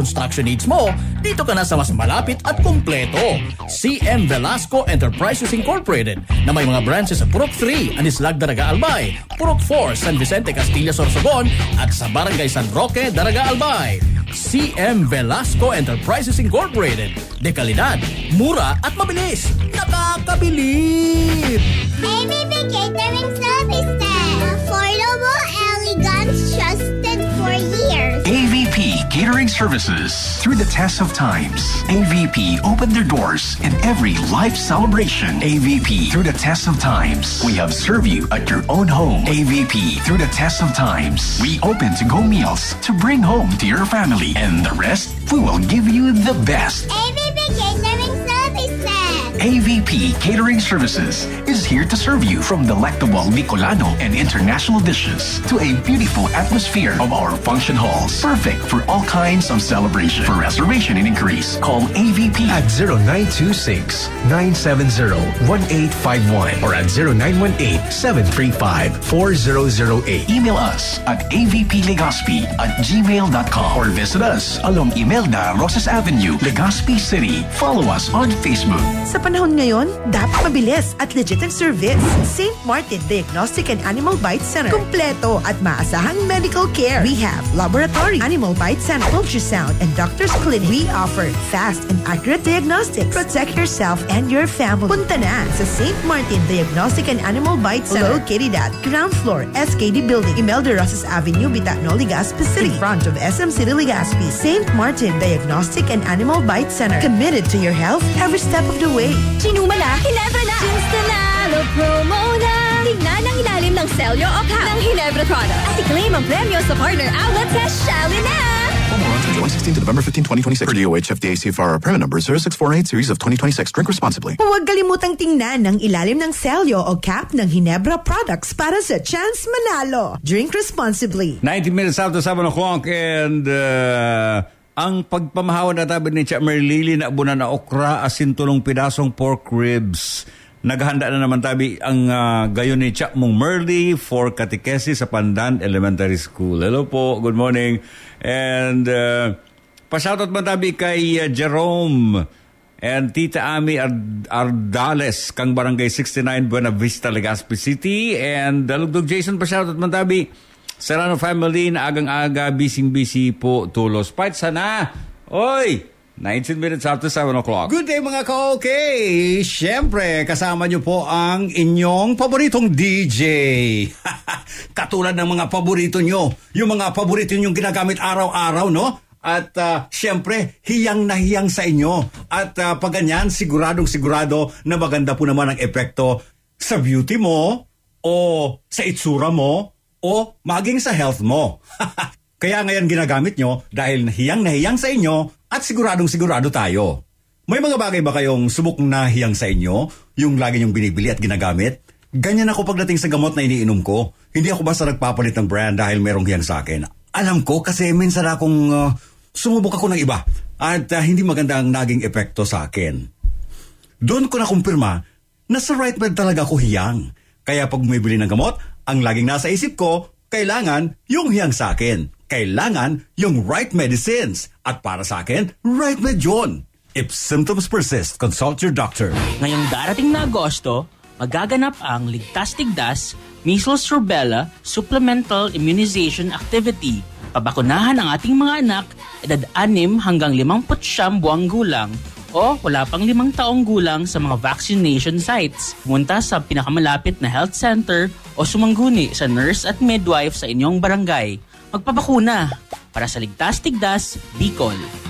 construction needs mo, dito ka na sa mas malapit at kumpleto. CM Velasco Enterprises Incorporated na may mga branches sa Purok 3, Anislag, Daraga, Albay, Purok 4, San Vicente, Castilla, Sorsogon at sa Barangay San Roque, Daraga, Albay. CM Velasco Enterprises Incorporated. De kalidad, mura at mabilis. Nakakabilib! AVP Catering Services. Affordable, elegant, trusted for years. AVP Catering Services. Through the test of times, AVP opened their doors in every life celebration. AVP through the test of times. We have served you at your own home. AVP through the test of times. We open to-go meals to bring home to your family. And the rest, we will give you the best. AVP Catering Services. AVP Catering Services is here to serve you from delectable Bicolano and international dishes to a beautiful atmosphere of our function halls. Perfect for all kinds of celebration. For reservation and inquiries, call AVP at 0926-970-1851 or at 0918-735-4008. Email us at avplegazpi@gmail.com or visit us along Imelda Rosas Avenue, Legazpi City. Follow us on Facebook. Sa panahon ngayon, dapat mabilis at legit ang service. St. Martin Diagnostic and Animal Bite Center. Kompleto at maasahang medical care. We have laboratory, animal bite center, ultrasound, and doctor's clinic. We offer fast and accurate diagnostics. Protect yourself and your family. Punta na sa St. Martin Diagnostic and Animal Bite Center. Located at ground floor, SKD Building, Imelda Rosas Avenue, Bitacno, Legazpi City. In front of SM City, Legazpi. St. Martin Diagnostic and Animal Bite Center. Committed to your health every step of the way. Sinuma na, Ginebra na! Ginstanalo promo na! Tingnan ang ilalim ng selyo o cap ng Ginebra product at i-claim ang premyo sa partner outlet sa Shally na! For more on July 16 to November 15, 2026. Per DOH FDA CFR permit number 06498 series of 2026. Drink responsibly. Huwag kalimutang tingnan ang ilalim ng selyo o cap ng Ginebra products para sa chance manalo. Drink responsibly. 90 minutes after 7 o'clock and ang pagpamahawan na tabi ni Cha Merlili na abunan na okra, asin, tulong pidasong pork ribs. Naghahanda na naman tabi ang gayon ni Cha mong Merly for catechesis sa Pandan Elementary School. Hello po, good morning. And pa-shoutout man tabi kay Jerome and Tita Ami Ardales, kang Barangay 69 Buena Vista, Legazpi City. And Dalugdog Jason, pa-shoutout man tabi Serrano family na agang-aga, bising-busy po, tulos. Fight sana! Oy! 19 minutes after 7 o'clock. Good day mga ka-okay! Siyempre, kasama nyo po ang inyong paboritong DJ. Katulad ng mga paborito nyo. Yung mga paborito nyong ginagamit araw-araw, no? At siyempre, hiyang na hiyang sa inyo. At pag ganyan, siguradong-sigurado na maganda po naman ang epekto sa beauty mo o sa itsura mo o maging sa health mo. Kaya ngayon ginagamit nyo dahil hiyang na hiyang sa inyo at siguradong-sigurado tayo. May mga bagay ba kayong subok na hiyang sa inyo? Yung lagi nyong binibili at ginagamit? Ganyan ako pagdating sa gamot na iniinom ko. Hindi ako basta nagpapalit ng brand dahil merong hiyang sa akin. Alam ko kasi minsan akong sumubok ako ng iba at hindi maganda ang naging epekto sa akin. Doon ko na kumpirma na sa right med talaga ako hiyang. Kaya pag bumibili ng gamot, ang laging nasa isip ko, kailangan yung hiyang sa akin. Kailangan yung right medicines. At para sa akin, right med yun. If symptoms persist, consult your doctor. Ngayong darating na Agosto, magaganap ang Ligtas Tigdas, Measles Rubella Supplemental Immunization Activity. Pabakunahan ang ating mga anak, edad 6 hanggang 59 buwang gulang o wala pang 5 taong gulang sa mga vaccination sites. Pumunta sa pinakamalapit na health center o sumangguni sa nurse at midwife sa inyong barangay. Magpabakuna para sa Ligtas Tigdas, Bicol.